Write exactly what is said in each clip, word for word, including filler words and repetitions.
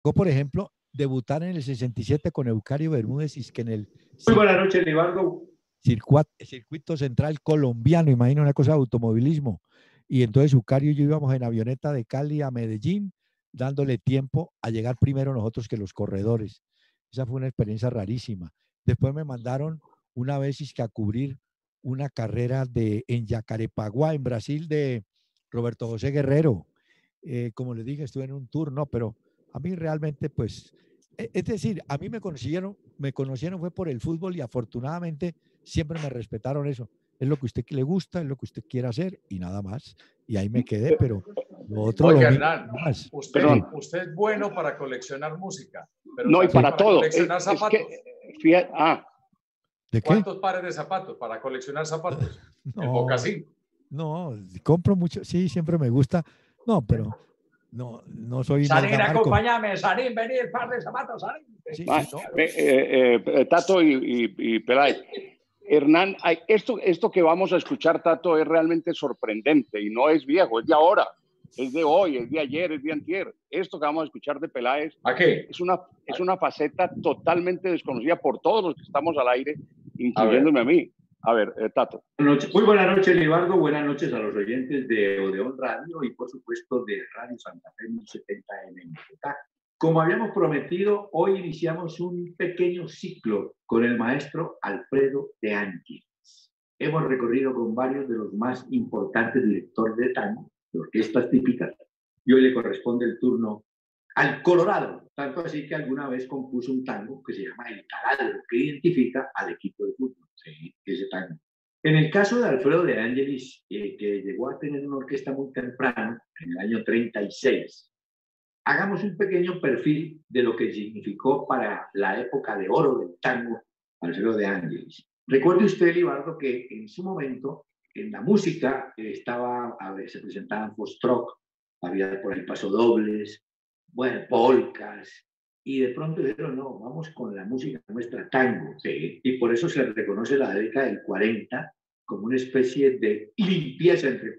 por ejemplo, debutar en el sesenta y siete con Eucario Bermúdez y es que en el Muy buenas noches, Libardo. circuito, circuito central colombiano, imagina una cosa de automovilismo. Y entonces Eucario y yo íbamos en avioneta de Cali a Medellín, dándole tiempo a llegar primero nosotros que los corredores. Esa fue una experiencia rarísima. Después me mandaron una vez es que a cubrir una carrera de, en Yacarepaguá, en Brasil, de Roberto José Guerrero. Eh, como les dije, estuve en un tour, no, pero a mí realmente, pues, es decir, a mí me conocieron, me conocieron fue por el fútbol y afortunadamente siempre me respetaron eso. Es lo que a usted le gusta, es lo que usted quiere hacer y nada más. Y ahí me quedé, pero lo otro Oiga, lo Hernán, más. usted, Sí. usted es bueno para coleccionar música, pero no, y también para, para todo. coleccionar Es, zapatos. es que, fíjate, ah. ¿De qué? ¿Cuántos pares de zapatos para coleccionar zapatos? No, el mocasín. No, compro mucho, sí, siempre me gusta. No, pero no, no soy Sarín, Melgamarco. acompáñame, Sarín, venir, par de zapatos, Sarín. Sí, ah, sí, no. eh, eh, eh, Tato y, y, y Peláez. Hernán, esto, esto que vamos a escuchar, Tato, es realmente sorprendente y no es viejo, es de ahora, es de hoy, es de ayer, es de antier. Esto que vamos a escuchar de Peláez ¿A qué? es una, es una faceta totalmente desconocida por todos los que estamos al aire, incluyéndome a, a mí. A ver, eh, Tato. Muy buenas noches, Libardo. Buenas noches a los oyentes de Odeón Radio y, por supuesto, de Radio Santa Fe mil setenta M en Bogotá. Como habíamos prometido, hoy iniciamos un pequeño ciclo con el maestro Alfredo de Ángeles. Hemos recorrido con varios de los más importantes directores de tango, de orquestas típicas, y hoy le corresponde el turno al Colorado, tanto así que alguna vez compuso un tango que se llama El Taladro, que identifica al equipo de fútbol, sí, ese tango. En el caso de Alfredo de Ángeles, eh, que llegó a tener una orquesta muy temprano, en el año treinta y seis, hagamos un pequeño perfil de lo que significó para la época de oro del tango Alfredo de Ángeles. Recuerde usted, Libardo, que en su momento, en la música, eh, estaba, a ver, se presentaban post-rock, había por ahí pasodobles, bueno, polcas, y de pronto dijeron, no, vamos con la música nuestra, tango, ¿sí? Y por eso se reconoce la década del cuarenta como una especie de limpieza entre...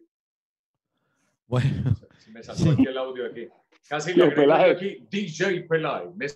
Bueno. Se me saltó sí. aquí el audio aquí. Casi le agrego aquí D J Peláez.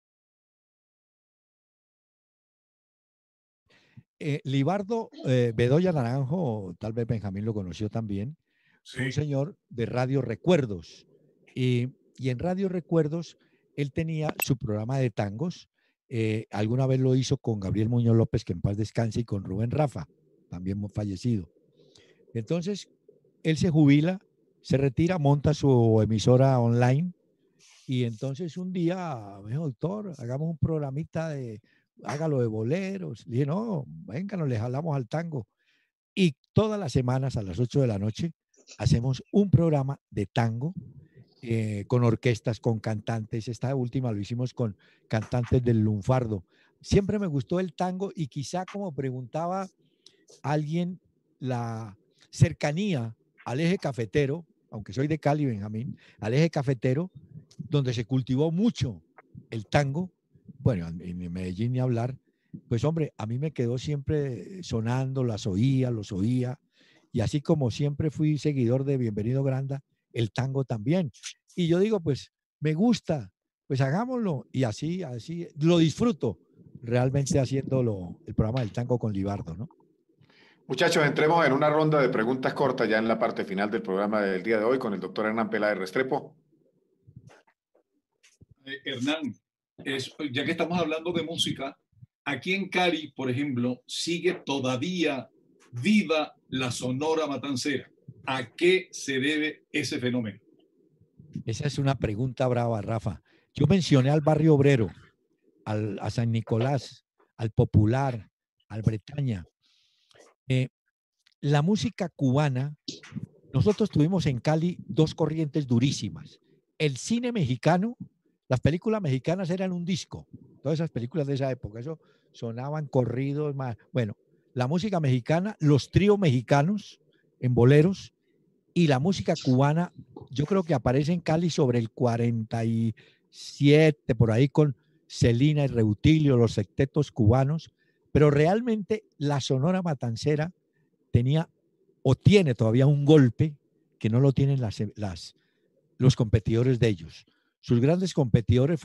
Eh, Libardo eh, Bedoya Naranjo, tal vez Benjamín lo conoció también, sí. Un señor de Radio Recuerdos. Y, y en Radio Recuerdos él tenía su programa de tangos. Eh, alguna vez lo hizo con Gabriel Muñoz López, que en paz descanse, y con Rubén Rafa, también fallecido. Entonces, él se jubila, se retira, monta su emisora online y entonces un día me dijo, doctor, hagamos un programita de, hágalo de boleros. Le dije, no, venga, nos les jalamos al tango. Y todas las semanas a las ocho de la noche hacemos un programa de tango eh, con orquestas, con cantantes. Esta última lo hicimos con cantantes del lunfardo. Siempre me gustó el tango y quizá como preguntaba alguien, la cercanía al eje cafetero, aunque soy de Cali, Benjamín, al eje cafetero, donde se cultivó mucho el tango, bueno, en Medellín ni hablar, pues hombre, a mí me quedó siempre sonando, las oía, los oía, y así como siempre fui seguidor de Bienvenido Granda, el tango también. Y yo digo, pues, me gusta, pues hagámoslo, y así, así, lo disfruto realmente haciéndolo, el programa del tango con Libardo, ¿no? Muchachos, entremos en una ronda de preguntas cortas ya en la parte final del programa del día de hoy con el doctor Hernán Peláez Restrepo. Eh, Hernán, es, ya que estamos hablando de música, aquí en Cali, por ejemplo, sigue todavía viva la Sonora Matancera. ¿A qué se debe ese fenómeno? Esa es una pregunta brava, Rafa. Yo mencioné al Barrio Obrero, al, a San Nicolás, al Popular, al Bretaña. Eh, la música cubana, nosotros tuvimos en Cali dos corrientes durísimas. El cine mexicano, las películas mexicanas eran un disco, todas esas películas de esa época, eso sonaban corridos, más. Bueno, la música mexicana, los tríos mexicanos en boleros y la música cubana, yo creo que aparece en Cali sobre el cuarenta y siete, por ahí con Celina y Reutilio, los sectetos cubanos, pero realmente la Sonora Matancera tenía o tiene todavía un golpe que no lo tienen las, las, los competidores de ellos. sus grandes competidores